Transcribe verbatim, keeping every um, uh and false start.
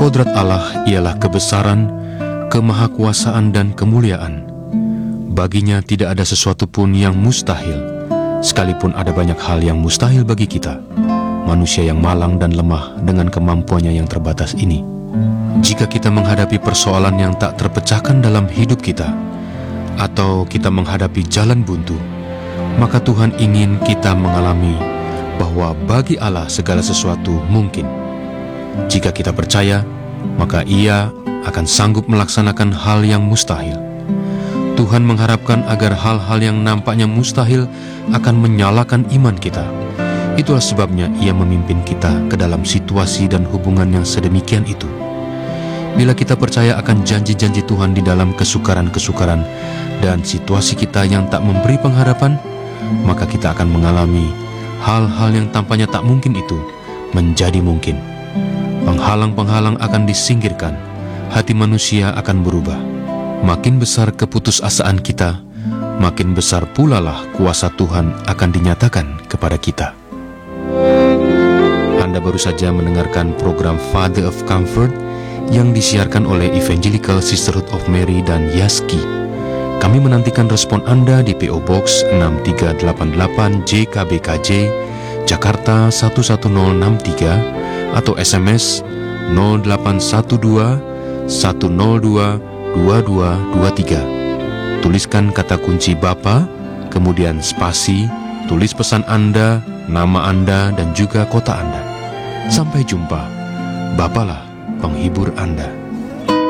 Kodrat Allah ialah kebesaran, kemahakuasaan dan kemuliaan. Baginya tidak ada sesuatu pun yang mustahil, sekalipun ada banyak hal yang mustahil bagi kita, manusia yang malang dan lemah dengan kemampuannya yang terbatas ini. Jika kita menghadapi persoalan yang tak terpecahkan dalam hidup kita, atau kita menghadapi jalan buntu, maka Tuhan ingin kita mengalami bahwa bagi Allah segala sesuatu mungkin. Jika kita percaya, maka Ia akan sanggup melaksanakan hal yang mustahil. Tuhan mengharapkan agar hal-hal yang nampaknya mustahil akan menyalakan iman kita. Itulah sebabnya Ia memimpin kita ke dalam situasi dan hubungan yang sedemikian itu. Bila kita percaya akan janji-janji Tuhan di dalam kesukaran-kesukaran dan situasi kita yang tak memberi pengharapan, maka kita akan mengalami hal-hal yang tampaknya tak mungkin itu menjadi mungkin. Penghalang-penghalang akan disingkirkan, hati manusia akan berubah. Makin besar keputusasaan kita, makin besar pula lah kuasa Tuhan akan dinyatakan kepada kita. Anda baru saja mendengarkan program Father of Comfort yang disiarkan oleh Evangelical Sisterhood of Mary dan Yaski. Kami menantikan respon Anda di P O Box enam tiga delapan delapan J K B K J, Jakarta satu satu nol enam tiga, atau S M S nol delapan satu dua satu nol dua dua dua dua tiga. Tuliskan kata kunci Bapa, kemudian spasi, tulis pesan Anda, nama Anda, dan juga kota Anda. Sampai jumpa. Bapalah penghibur Anda.